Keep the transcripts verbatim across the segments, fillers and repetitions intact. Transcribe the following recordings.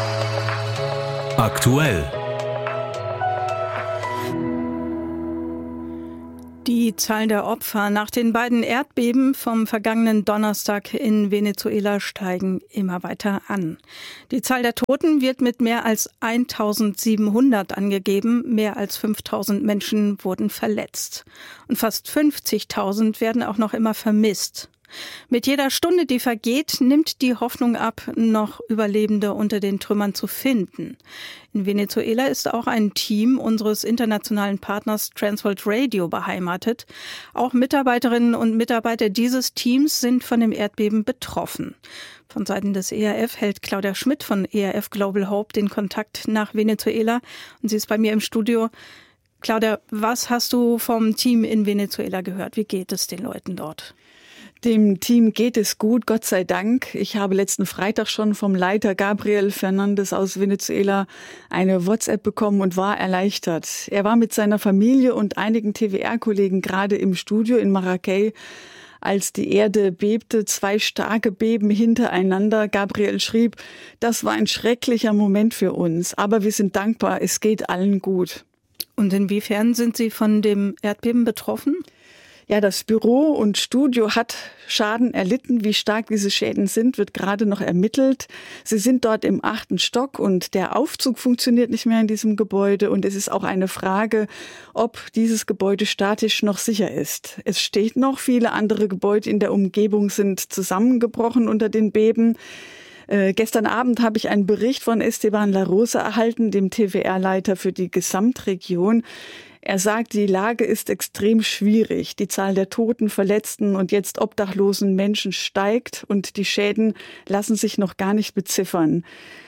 Aktuell. Die Zahl der Opfer nach den beiden Erdbeben vom vergangenen Donnerstag in Venezuela steigen immer weiter an. Die Zahl der Toten wird mit mehr als eintausendsiebenhundert angegeben. Mehr als fünftausend Menschen wurden verletzt. Und fast fünfzigtausend werden auch noch immer vermisst. Mit jeder Stunde, die vergeht, nimmt die Hoffnung ab, noch Überlebende unter den Trümmern zu finden. In Venezuela ist auch ein Team unseres internationalen Partners Transworld Radio beheimatet. Auch Mitarbeiterinnen und Mitarbeiter dieses Teams sind von dem Erdbeben betroffen. Von Seiten des E R F hält Claudia Schmidt von E R F Global Hope den Kontakt nach Venezuela und sie ist bei mir im Studio. Claudia, was hast du vom Team in Venezuela gehört? Wie geht es den Leuten dort? Dem Team geht es gut, Gott sei Dank. Ich habe letzten Freitag schon vom Leiter Gabriel Fernandes aus Venezuela eine WhatsApp bekommen und war erleichtert. Er war mit seiner Familie und einigen T W R-Kollegen gerade im Studio in Maracay, als die Erde bebte, zwei starke Beben hintereinander. Gabriel schrieb, das war ein schrecklicher Moment für uns, aber wir sind dankbar, es geht allen gut. Und inwiefern sind Sie von dem Erdbeben betroffen? Ja, das Büro und Studio hat Schaden erlitten. Wie stark diese Schäden sind, wird gerade noch ermittelt. Sie sind dort im achten Stock und der Aufzug funktioniert nicht mehr in diesem Gebäude. Und es ist auch eine Frage, ob dieses Gebäude statisch noch sicher ist. Es steht noch, viele andere Gebäude in der Umgebung sind zusammengebrochen unter den Beben. Äh, gestern Abend habe ich einen Bericht von Esteban La Rosa erhalten, dem T W R-Leiter für die Gesamtregion. Er sagt, die Lage ist extrem schwierig. Die Zahl der Toten, Verletzten und jetzt obdachlosen Menschen steigt und die Schäden lassen sich noch gar nicht beziffern.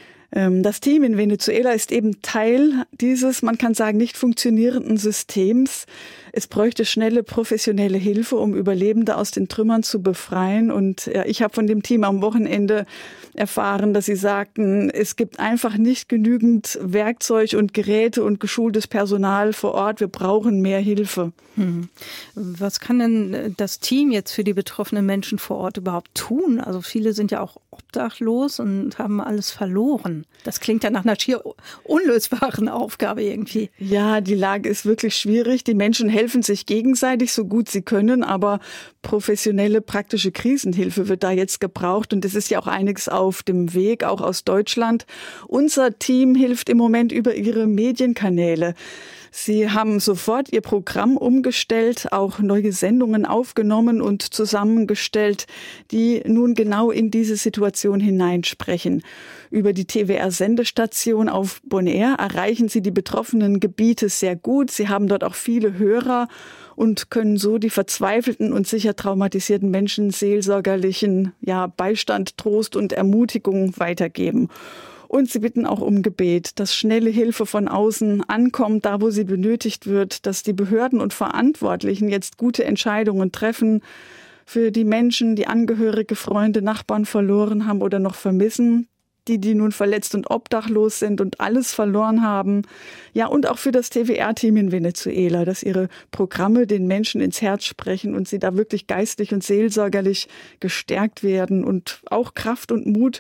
Das Team in Venezuela ist eben Teil dieses, man kann sagen, nicht funktionierenden Systems. Es bräuchte schnelle professionelle Hilfe, um Überlebende aus den Trümmern zu befreien. Und ja, ich habe von dem Team am Wochenende erfahren, dass sie sagten, es gibt einfach nicht genügend Werkzeug und Geräte und geschultes Personal vor Ort. Wir brauchen mehr Hilfe. Hm. Was kann denn das Team jetzt für die betroffenen Menschen vor Ort überhaupt tun? Also viele sind ja auch obdachlos und haben alles verloren. Das klingt ja nach einer schier unlösbaren Aufgabe irgendwie. Ja, die Lage ist wirklich schwierig. Die Menschen helfen sich gegenseitig so gut sie können, aber professionelle, praktische Krisenhilfe wird da jetzt gebraucht. Und es ist ja auch einiges auf dem Weg, auch aus Deutschland. Unser Team hilft im Moment über ihre Medienkanäle. Sie haben sofort ihr Programm umgestellt, auch neue Sendungen aufgenommen und zusammengestellt, die nun genau in diese Situation hineinsprechen. Über die T W R-Sendestation auf Bonaire erreichen Sie die betroffenen Gebiete sehr gut. Sie haben dort auch viele Hörer und können so die verzweifelten und sicher traumatisierten Menschen seelsorgerlichen ja, Beistand, Trost und Ermutigung weitergeben. Und sie bitten auch um Gebet, dass schnelle Hilfe von außen ankommt, da wo sie benötigt wird, dass die Behörden und Verantwortlichen jetzt gute Entscheidungen treffen für die Menschen, die Angehörige, Freunde, Nachbarn verloren haben oder noch vermissen, die, die nun verletzt und obdachlos sind und alles verloren haben. Ja, und auch für das T W R-Team in Venezuela, dass ihre Programme den Menschen ins Herz sprechen und sie da wirklich geistlich und seelsorgerlich gestärkt werden und auch Kraft und Mut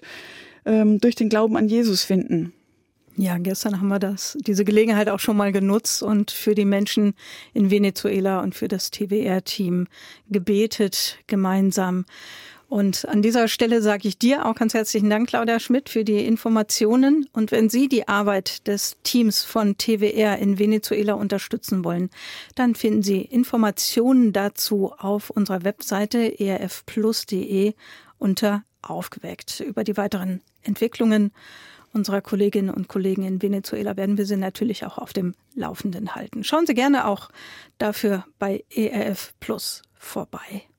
durch den Glauben an Jesus finden. Ja, gestern haben wir das, diese Gelegenheit auch schon mal genutzt und für die Menschen in Venezuela und für das T W R-Team gebetet, gemeinsam. Und an dieser Stelle sage ich dir auch ganz herzlichen Dank, Claudia Schmidt, für die Informationen. Und wenn Sie die Arbeit des Teams von T W R in Venezuela unterstützen wollen, dann finden Sie Informationen dazu auf unserer Webseite e r f plus punkt d e unter Aufgeweckt. Über die weiteren Entwicklungen unserer Kolleginnen und Kollegen in Venezuela werden wir Sie natürlich auch auf dem Laufenden halten. Schauen Sie gerne auch dafür bei E R F Plus vorbei.